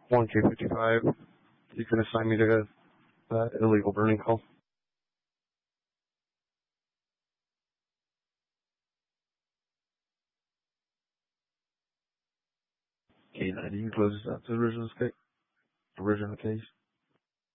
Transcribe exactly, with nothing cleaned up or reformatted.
one K fifty-five. You can assign me to that illegal burning call. K ninety closes out to the original case. Original case.